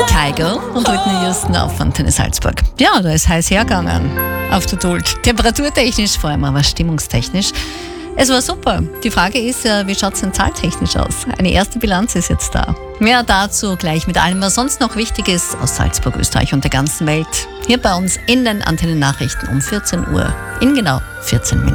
Kygo und Whitney Houston auf Antenne Salzburg. Ja, da ist heiß hergegangen auf der Duld. Temperaturtechnisch, vor allem aber stimmungstechnisch. Es war super. Die Frage ist, wie schaut es denn zahltechnisch aus? Eine erste Bilanz ist jetzt da. Mehr dazu gleich mit allem, was sonst noch wichtig ist aus Salzburg, Österreich und der ganzen Welt. Hier bei uns in den Antenne Nachrichten um 14 Uhr. In genau 14 Minuten.